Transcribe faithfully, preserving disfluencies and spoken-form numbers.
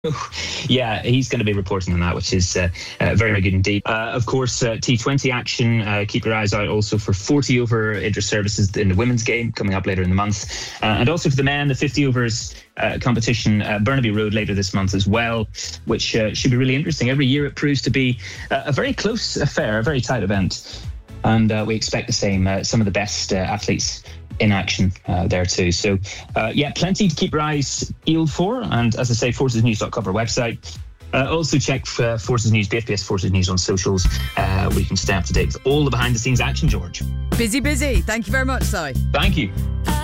Yeah, he's going to be reporting on that, which is uh, uh, very, very good indeed. Uh, of course, uh, T twenty action. Uh, keep your eyes out also for forty over inter-services in the women's game coming up later in the month. Uh, and also for the men, the fifty overs uh, competition, uh, Burnaby Road later this month as well, which uh, should be really interesting. Every year it proves to be uh, a very close affair, a very tight event. And uh, we expect the same. Uh, some of the best uh, athletes in action uh, there too. So, uh, yeah, plenty to keep your eyes peeled for. And as I say, forces news dot com, our website. Uh, also check uh, Forces News, B F P S Forces News on socials, uh, where you can stay up to date with all the behind-the-scenes action, George. Busy, busy. Thank you very much, Si. Thank you.